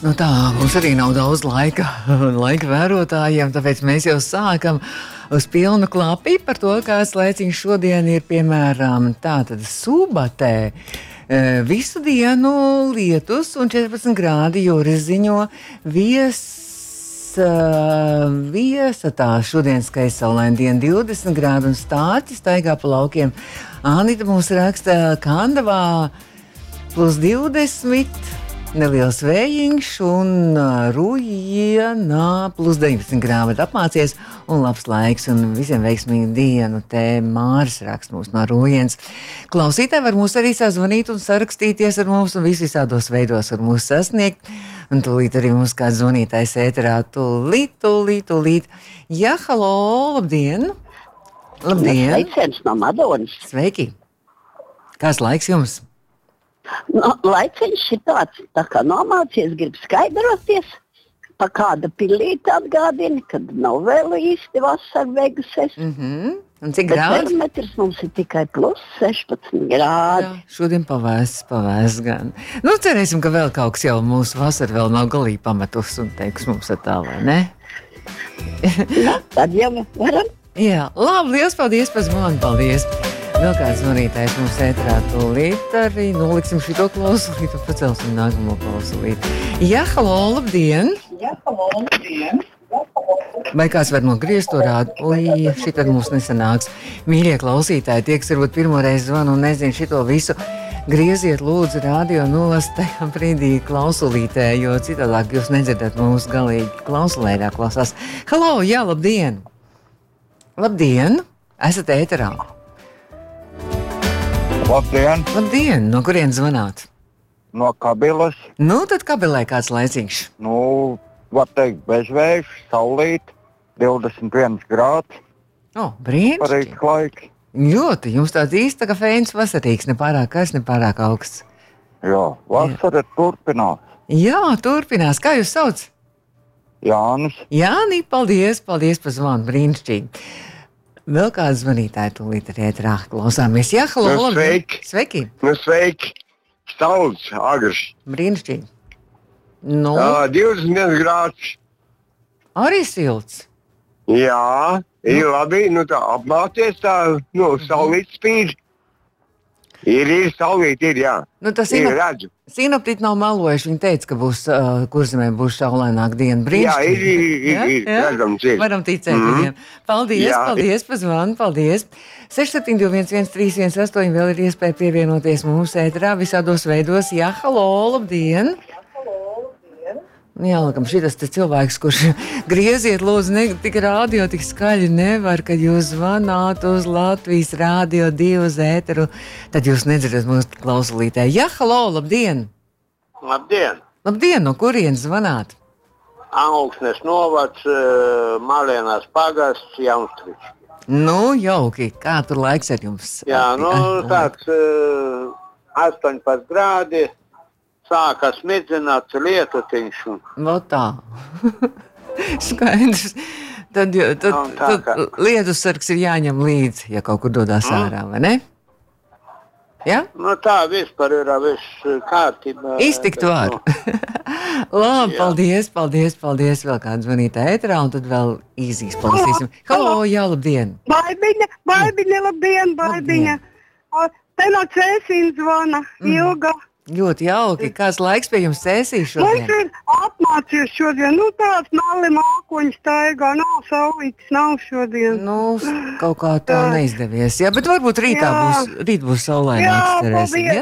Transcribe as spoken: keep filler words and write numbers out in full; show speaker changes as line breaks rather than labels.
Nu tā, mums arī nav daudz laika, laika vērotājiem, tāpēc mēs jau sākam uz pilnu klapi par to, kāds laiciņš šodien ir, piemēram, tātad Subatē. Visu dienu lietus un četrpadsmit grādi, Juris ziņo vies, viesatā šodien skaistsaulaina diena divdesmit grādi un stāķi staigā pa laukiem. Anita mums raksta Kandavā plus divdesmit. Neliels vējiņš un Rujienā plus deviņpadsmit grādi apmācies un labs laiks un visiem veiksmīgu dienu. Te Māris raksta mums no Rujienas. Klausītāji var mūs arī sazvanīt un sarakstīties ar mums un visvisādos veidos var mūs sasniegt. Un tūlīt arī mums kāds zvanītājs ēterā. Tūlīt, tūlīt, tūlīt. Jā, halo, labdien! Labdien!
Sveiciens no Madonas.
Sveiki! Kāds laiks jums?
No, laiciņš ir tāds, tā kā nomācies, grib skaidroties, pa kāda pilīte atgādina, kad nav vēl īsti vasara beigusies.
Mm-hmm. Un cik
Bet
grādi?
termometrs mums ir tikai plus sešpadsmit grādi.
Jā, šodien pavēsts, pavēsts gan. Nu, cerēsim, ka vēl kaut kas jau mūsu vasara vēl nav galīgi pametus un teiks mums tā, vai ne?
Nu, tad jau varam.
Jā, labi, liels paldies par zvanu, paldies. Vēl kāds zvanītājs mums ēterā tūlīt arī, nu, liksim šito klausulīt un pacelsim nākamo klausulīt. Jā, halo, labdien!
Jā, halo, labdien!
Vai kāds var nogriezt to rādu? Ui, šitad mums nesanāks. Mīļie klausītāji, tie, kas varbūt pirmoreiz zvanu un nezinu šito visu, grieziet lūdzu radio nost tajā brīdī klausulītē, jo citādāk jūs nedzirdat mūsu galīgi klausulēdā klausās. Halo, jā, labdien! Labdien! Esat ēterā!
Labdien!
Labdien! No kurienes zvanāt?
No Kabilas.
Nu, tad Kabilē kāds laiciņš.
Nu, var teikt, bezvējš, saulīt, divdesmit viens grāds.
O, brīnišķīgi.
Parīgs laiks.
Ļoti, jums tāds īsts tā kā fēns vasarīgs, nepārāk kas, nepārāk augsts.
Jā, vasara turpinās.
Jā, turpinās. Kā jūs sauc?
Jānis.
Jāni, paldies, paldies par zvanu, brīnišķīgi. Vēl kāds zvanītāji tūlīt arī ēterā klausāmies. Jā, halo,
Nu,
labdien.
sveiki.
Sveiki.
Nu, sveiki! Stāvs, agrs.
Brīnišķīgi. Nu,
Uh, divdesmit viens grāds.
arī silts.
Jā, ir labi. Nu, tā apmācies tā, nu, saulīt spīd. Ir, ir saulīt, ir, jā.
Nu, tas
Ir,
sinop...
redzu.
sinoptiķi nav melojuši. Viņi teica, ka būs, uh, kurzemē būs saulaināka diena.
Jā,
Brīnišķīgi.
ir, ir, ir,
Ja?
ir,
Ja?
redzams, ir.
Varam ticēt
Mhm.
viņiem. Paldies,
Jā.
paldies par zvanu, paldies. seši septiņi divi viens viens trīs viens astoņi vēl ir iespēja pievienoties mums ēterā visādos veidos. Jā, halo, labdien! Jā, laikam šitas te cilvēks, kurš grieziet, lūdzu, ne tik rādio, tik skaļi nevar, kad jūs zvanāt uz Latvijas Rādio divu ēteru, tad jūs nedzirdat mūsu klausulītē. Jā, halo, labdien!
Labdien!
Labdien, no kurienes zvanāt?
Augsnes novads, uh, Malēnās pagasts, Jaunstričs.
Nu, jauki, kā tur laiks ar jums?
Jā, nu tāds uh, astoņpadsmit grādi, sāka smidzināt lietutiņš. un-
No tā. Skaidrs. Tad, jo- tad,
Nu, tā
tad
kā-
lietusargs ir jāņem līdzi, ja kaut kur dodās ārā, vai ne? Jā?
Nu tā vispār ir viss kārtībā.
Iztikt
bet,
var.
nu,
Labi,
Jā.
paldies, paldies, paldies. Vēl kāds zvanītā ēterā, un tad vēl īzīs palasīsim. Halo, jā, labdien!
Baibiņa, baibiņa, labdien, baibiņa. O, Te no Cēsīnas zvana, Ilga.
Ļoti jauki. Kāds laiks pie jums sēsīs
Mums
šodien?
ir apmācies šodien, nu tāds mali mākoņi staigā, nav saulītis, nav šodien.
Nu, kaut kā tā
Jā.
neizdevies. Jā, bet varbūt rītā
Jā.
būs, rīt būs saulaināks,
Jā,
cerēsim.
paldies.
Jā?